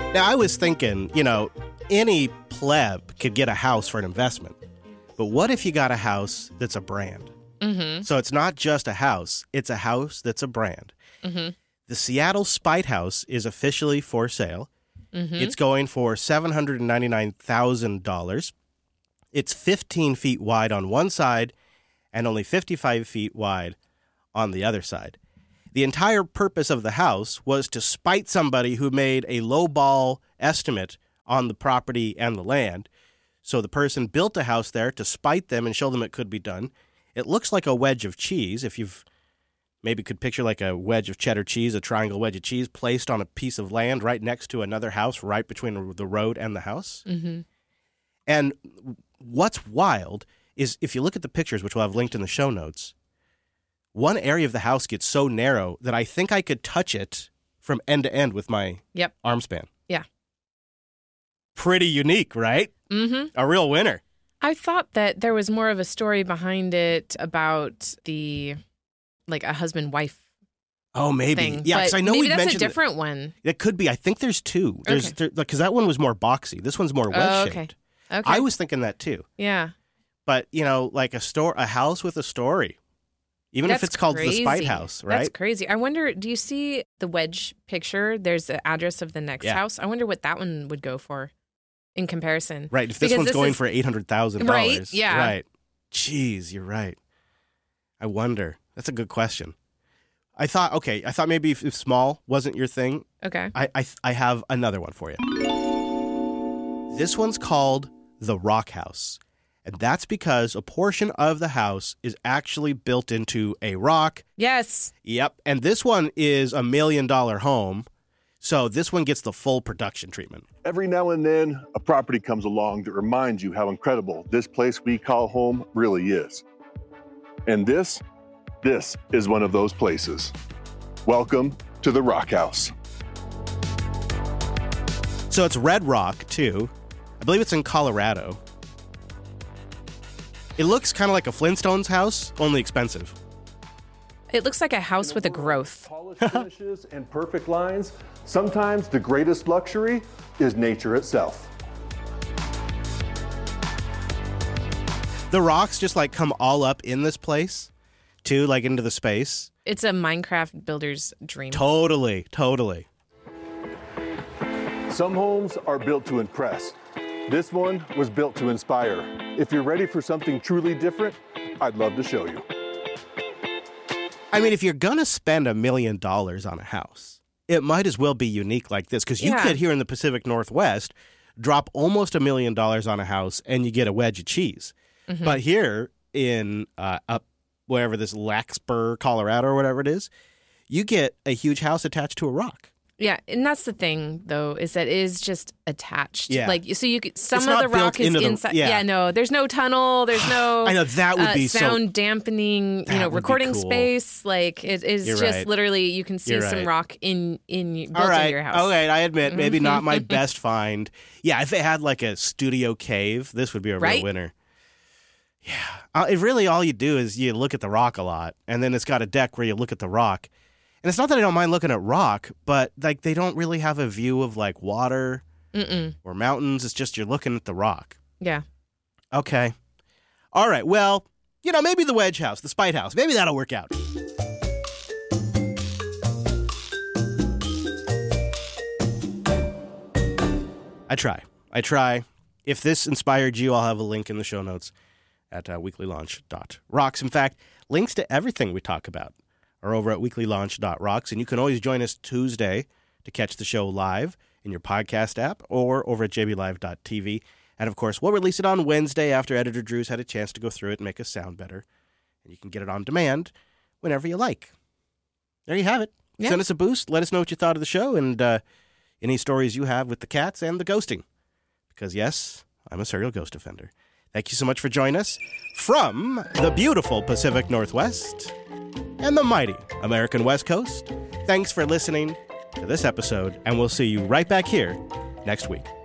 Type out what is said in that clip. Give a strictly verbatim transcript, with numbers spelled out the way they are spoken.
Now, I was thinking, you know, any pleb could get a house for an investment. But what if you got a house that's a brand? Mm-hmm. So it's not just a house. It's a house that's a brand. Mm-hmm. The Seattle Spite House is officially for sale. Mm-hmm. It's going for seven hundred ninety-nine thousand dollars. It's fifteen feet wide on one side and only fifty-five feet wide on the other side. The entire purpose of the house was to spite somebody who made a lowball estimate on the property and the land. So the person built a house there to spite them and show them it could be done. It looks like a wedge of cheese. If you've maybe could picture like a wedge of cheddar cheese, a triangle wedge of cheese placed on a piece of land right next to another house right between the road and the house. Mm-hmm. And what's wild is if you look at the pictures, which we'll have linked in the show notes, one area of the house gets so narrow that I think I could touch it from end to end with my yep. arm span. Yeah. Pretty unique, right? Mm-hmm. A real winner. I thought that there was more of a story behind it about the, like, a husband-wife Oh, maybe. thing. Yeah, because I know we maybe that's mentioned a different one. It could be. I think there's two. There's Okay. there, because that one was more boxy. This one's more wedge-shaped. Oh, okay. Okay. I was thinking that too. Yeah. But, you know, like a store, a house with a story. Even That's if it's called crazy. the Spite House, right? That's crazy. I wonder, do you see the wedge picture? There's the address of the next Yeah. house. I wonder what that one would go for in comparison. Right. If this Because one's this going is- for eight hundred thousand dollars. Right, yeah. Right. Jeez, you're right. I wonder. That's a good question. I thought, okay, I thought maybe if, if small wasn't your thing, Okay. I, I I have another one for you. This one's called the Rock House. And that's because a portion of the house is actually built into a rock. Yes. Yep. And this one is a million dollar home. So this one gets the full production treatment. Every now and then, a property comes along to remind you how incredible this place we call home really is. And this, this is one of those places. Welcome to the Rock House. So it's Red Rock, too. I believe it's in Colorado. It looks kind of like a Flintstones house, only expensive. It looks like a house with a growth. Polished finishes and perfect lines. Sometimes the greatest luxury is nature itself. The rocks just like come all up in this place, too, like into the space. It's a Minecraft builder's dream. Totally, totally. Some homes are built to impress. This one was built to inspire. If you're ready for something truly different, I'd love to show you. I mean, if you're going to spend a million dollars on a house, it might as well be unique like this, because you Yeah. could, here in the Pacific Northwest, drop almost a million dollars on a house and you get a wedge of cheese. Mm-hmm. But here in uh, up wherever this Larkspur, Colorado or whatever it is, you get a huge house attached to a rock. Yeah, and that's the thing, though, is that it is just attached. Yeah. Like, so you could, some It's of not the rock built is into the- inside. yeah. Yeah, no, there's no tunnel. There's no. I know, that would uh, be so- sound dampening. That You know, would be recording cool. space. Like it is You're just right. literally you can see You're some right. rock in in built All right, into your house. Mm-hmm. okay, I admit, maybe not my best find. Yeah, if it had like a studio cave, this would be a real Right? winner. Yeah, uh, it really all you do is you look at the rock a lot, and then it's got a deck where you look at the rock. And it's not that I don't mind looking at rock, but like they don't really have a view of like water Mm-mm. or mountains. It's just you're looking at the rock. Yeah. Okay. All right. Well, you know, maybe the Wedge House, the Spite House, maybe that'll work out. I try. I try. If this inspired you, I'll have a link in the show notes at uh, weekly launch dot rocks. In fact, links to everything we talk about are over at weekly launch dot rocks, and you can always join us Tuesday to catch the show live in your podcast app or over at j b live dot t v. And, of course, we'll release it on Wednesday after Editor Drew's had a chance to go through it and make us sound better. And you can get it on demand whenever you like. There you have it. Yeah. Send us a boost. Let us know what you thought of the show and uh, any stories you have with the cats and the ghosting. Because, yes, I'm a serial ghost offender. Thank you so much for joining us from the beautiful Pacific Northwest and the mighty American West Coast. Thanks for listening to this episode, and we'll see you right back here next week.